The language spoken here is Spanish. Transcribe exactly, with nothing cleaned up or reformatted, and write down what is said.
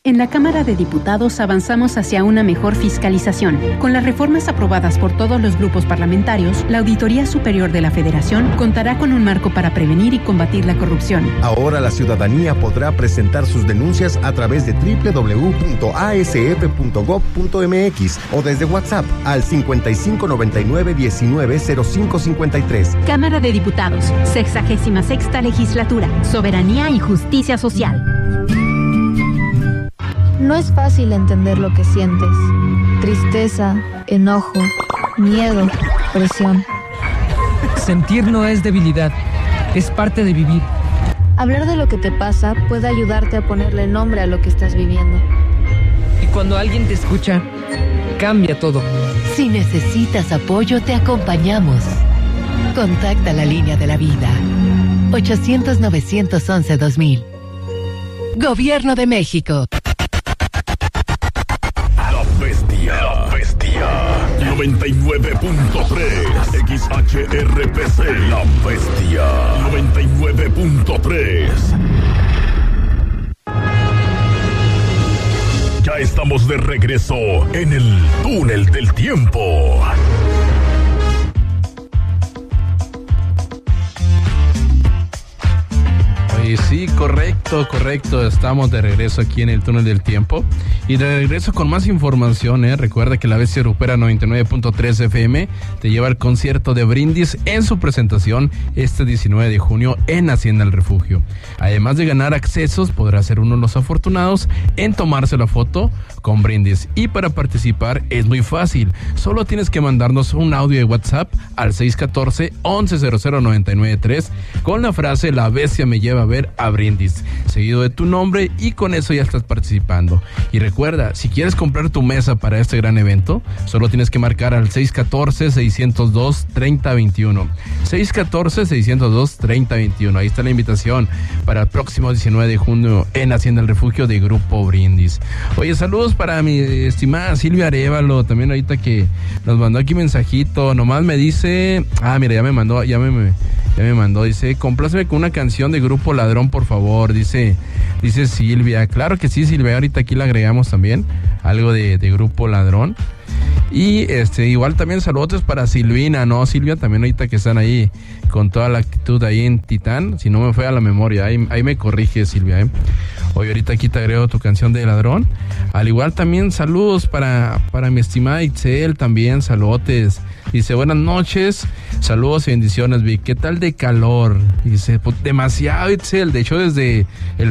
En la Cámara de Diputados avanzamos hacia una mejor fiscalización. Con las reformas aprobadas por todos los grupos parlamentarios, la Auditoría Superior de la Federación contará con un marco para prevenir y combatir la corrupción. Ahora la ciudadanía podrá presentar sus denuncias a través de doble u doble u doble u punto a s f punto gob punto m x o desde WhatsApp al cincuenta y cinco noventa y nueve diecinueve cero cinco cincuenta y tres. Cámara de Diputados, sexagésima sexta Legislatura, Soberanía y Justicia Social. No es fácil entender lo que sientes. Tristeza, enojo, miedo, presión. Sentir no es debilidad, es parte de vivir. Hablar de lo que te pasa puede ayudarte a ponerle nombre a lo que estás viviendo. Y cuando alguien te escucha, cambia todo. Si necesitas apoyo, te acompañamos. Contacta la línea de la vida. ochocientos novecientos once dos mil. Gobierno de México. La bestia. La bestia. noventa y nueve punto tres. X H R P C. La bestia. noventa y nueve punto tres. Ya estamos de regreso en el túnel del tiempo. Oye, sí, correcto, correcto. Estamos de regreso aquí en el túnel del tiempo. Y de regreso con más información, ¿eh? Recuerda que la Bestia Grupera noventa y nueve punto tres F M te lleva al concierto de Brindis en su presentación este diecinueve de junio en Hacienda El Refugio. Además de ganar accesos, podrás ser uno de los afortunados en tomarse la foto con Brindis. Y para participar es muy fácil. Solo tienes que mandarnos un audio de WhatsApp al seis uno cuatro, once cero cero noventa y nueve tres con la frase "La Bestia me lleva a ver a Brindis", seguido de tu nombre, y con eso ya estás participando. Y recuerda, si quieres comprar tu mesa para este gran evento, solo tienes que marcar al seis uno cuatro, seis cero dos, tres cero dos uno. seis uno cuatro, seis cero dos, tres cero dos uno. Ahí está la invitación para el próximo diecinueve de junio en Hacienda El Refugio de Grupo Brindis. Oye, saludos para mi estimada Silvia Arévalo, también ahorita que nos mandó aquí mensajito. Nomás me dice, ah, mira, ya me mandó, ya me, me ya me mandó, dice, compláceme con una canción de Grupo Ladrón, por favor, dice, dice Silvia. Claro que sí, Silvia, ahorita aquí le agregamos también algo de, de Grupo Ladrón. Y este igual también saludos para Silvina, ¿no? Silvia, también ahorita que están ahí con toda la actitud ahí en Titán, si no me fue a la memoria, ahí, ahí me corrige Silvia, ¿eh? Hoy ahorita aquí te agrego tu canción de Ladrón. Al igual también saludos para, para mi estimada Itzel, también saludotes. Dice, buenas noches, saludos y bendiciones, Vic. ¿Qué tal de calor? Dice, pues, demasiado, Itzel. De hecho, desde el